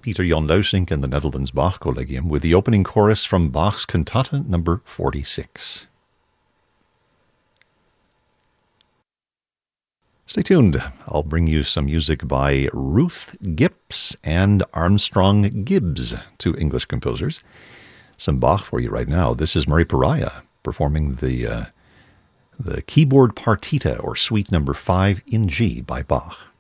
Peter Jan Luisink and the Netherlands Bach Collegium with the opening chorus from Bach's Cantata number 46. Stay tuned. I'll bring you some music by Ruth Gips and Armstrong Gibbs, two English composers. Some Bach for you right now. This is Murray Pariah performing the keyboard partita, or suite number 5 in G by Bach.